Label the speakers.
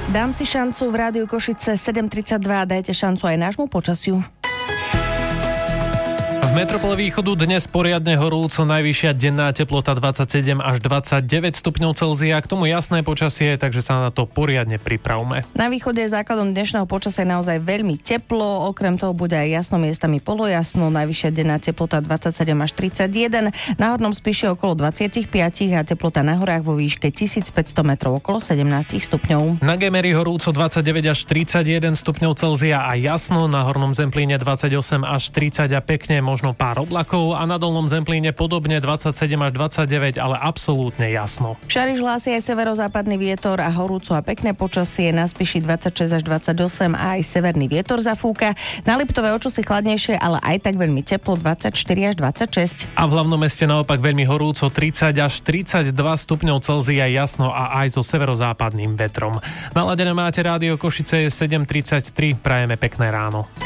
Speaker 1: Dám si šancu v Rádiu Košice 7:32, dajte šancu aj nášmu počasiu.
Speaker 2: V metropole východu dnes poriadne horúco, najvyššia denná teplota 27 až 29 stupňov Celzia. K tomu jasné počasie, takže sa na to poriadne pripravme.
Speaker 1: Na východe je základom dnešného počasia naozaj veľmi teplo, okrem toho bude aj jasno, miestami polojasno, najvyššia denná teplota 27 až 31, na hornom Spiši okolo 25 a teplota na horách vo výške 1500 metrov okolo 17 stupňov.
Speaker 2: Na Gemeri horúco 29 až 31 stupňov Celzia a jasno, na hornom Zemplíne 28 až 30 a pekne možno pár oblakov a na dolnom Zemplíne podobne 27 až 29, ale absolútne jasno.
Speaker 1: Šariš hlási aj severozápadný vietor a horúco a pekné počasie, na Spiši 26 až 28 a aj severný vietor zafúka. Na Liptove o čosi chladnejšie, ale aj tak veľmi teplo 24 až 26.
Speaker 2: A v hlavnom meste naopak veľmi horúco 30 až 32 stupňov Celzia, jasno a aj so severozápadným vetrom. Naladené máte Rádio Košice, je 7:33, prajeme pekné ráno.